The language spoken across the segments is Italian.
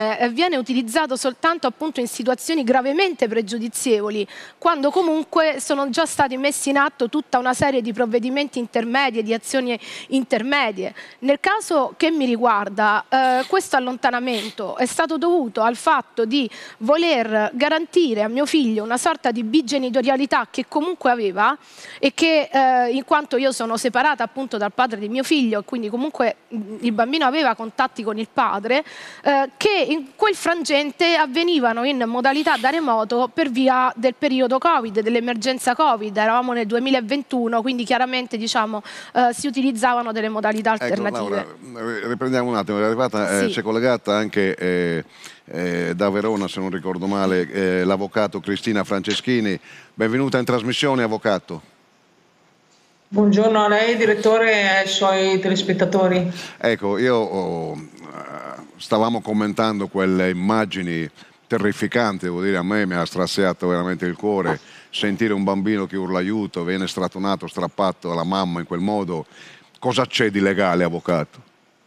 viene utilizzato soltanto appunto in situazioni gravemente pregiudizievoli, quando comunque sono già stati messi in atto tutta una serie di provvedimenti intermedi, di azioni intermedie. Nel caso che mi riguarda, questo allontanamento è stato dovuto al fatto di voler garantire a mio figlio una sorta di bigenitorialità che comunque aveva e che, in quanto io sono separata appunto dal padre di mio figlio, e quindi comunque il bambino aveva contatti con il padre, che in quel frangente avvenivano in modalità da remoto per via del periodo Covid, dell'emergenza Covid. Eravamo nel 2021, quindi chiaramente diciamo, si utilizzavano delle modalità alternative. Ecco, Laura, riprendiamo un attimo, è arrivata, Sì. si è collegata anche da Verona, se non ricordo male, l'avvocato Cristina Franceschini. Benvenuta in trasmissione, avvocato. Buongiorno a lei, direttore, e ai suoi telespettatori. Ecco, stavamo commentando quelle immagini terrificanti, devo dire, a me mi ha straziato veramente il cuore sentire un bambino che urla aiuto, viene strattonato, strappato alla mamma in quel modo. Cosa c'è di legale, avvocato?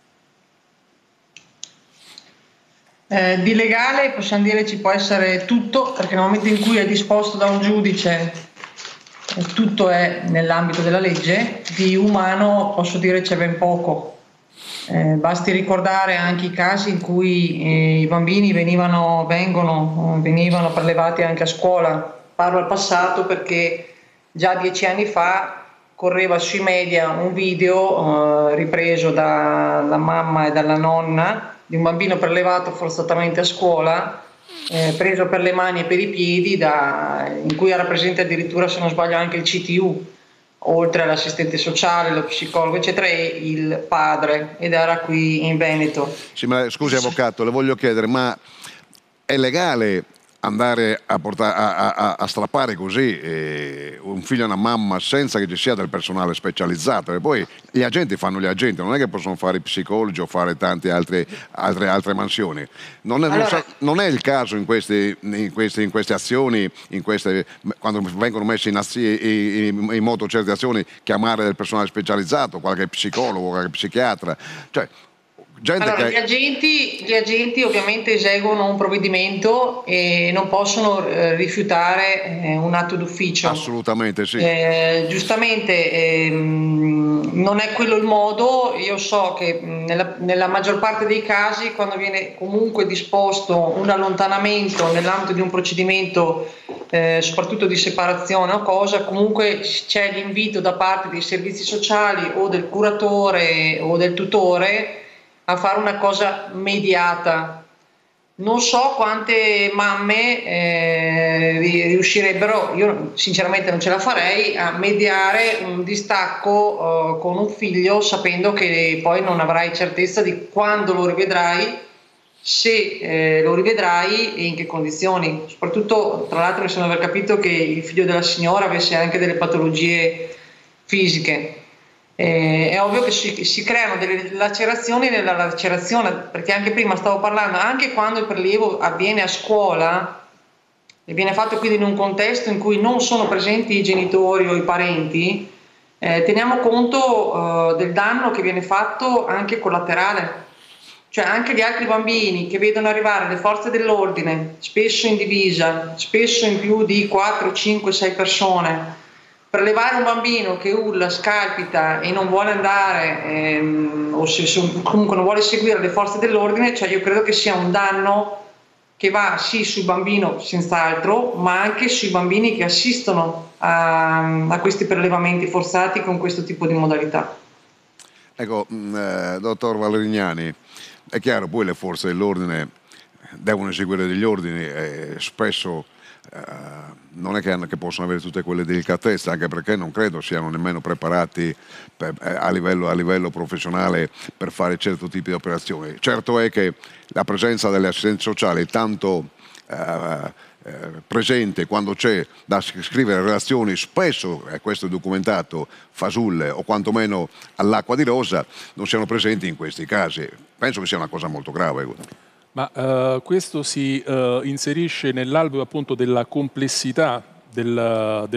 Di legale possiamo dire ci può essere tutto, perché nel momento in cui è disposto da un giudice tutto è nell'ambito della legge. Di umano posso dire c'è ben poco. Basti ricordare anche i casi in cui i bambini venivano prelevati anche a scuola. Parlo al passato perché già 10 anni fa correva sui media un video ripreso dalla mamma e dalla nonna di un bambino prelevato forzatamente a scuola, preso per le mani e per i piedi, in cui era presente addirittura, se non sbaglio, anche il CTU, oltre all'assistente sociale, lo psicologo, eccetera, e il padre, ed era qui in Veneto. Sì, ma scusi, avvocato, le voglio chiedere, ma è legale andare a strappare così un figlio a una mamma senza che ci sia del personale specializzato? E poi gli agenti fanno gli agenti, non è che possono fare i psicologi o fare tante altre mansioni. Non è il caso in queste azioni, quando vengono messe in moto certe azioni, chiamare del personale specializzato, qualche psicologo, qualche psichiatra? Cioè, allora, gli agenti ovviamente eseguono un provvedimento e non possono rifiutare un atto d'ufficio. Assolutamente sì. Giustamente non è quello il modo. Io so che nella maggior parte dei casi, quando viene comunque disposto un allontanamento nell'ambito di un procedimento, soprattutto di separazione o cosa, comunque c'è l'invito da parte dei servizi sociali o del curatore o del tutore a fare una cosa mediata. Non so quante mamme riuscirebbero, io sinceramente non ce la farei, a mediare un distacco con un figlio, sapendo che poi non avrai certezza di quando lo rivedrai, se lo rivedrai e in che condizioni. Soprattutto, tra l'altro, mi sembra aver capito che il figlio della signora avesse anche delle patologie fisiche. È ovvio che si creano delle lacerazioni nella lacerazione, perché anche prima stavo parlando, anche quando il prelievo avviene a scuola e viene fatto quindi in un contesto in cui non sono presenti i genitori o i parenti, teniamo conto del danno che viene fatto anche collaterale. Cioè anche gli altri bambini che vedono arrivare le forze dell'ordine, spesso in divisa, spesso in più di 4, 5, 6 persone, prelevare un bambino che urla, scalpita e non vuole andare o comunque non vuole seguire le forze dell'ordine, cioè io credo che sia un danno che va sì sul bambino senz'altro, ma anche sui bambini che assistono a questi prelevamenti forzati con questo tipo di modalità. Ecco, dottor Valerignani, è chiaro, poi le forze dell'ordine devono eseguire degli ordini e spesso non è che possono avere tutte quelle delicatezze, anche perché non credo siano nemmeno preparati a livello professionale per fare certo tipo di operazioni. Certo è che la presenza delle assistenti sociali è tanto presente quando c'è da scrivere relazioni, spesso, questo è documentato, fasulle o quantomeno all'acqua di rosa, non siano presenti in questi casi. Penso che sia una cosa molto grave. Ma questo si inserisce nell'alveo appunto della complessità del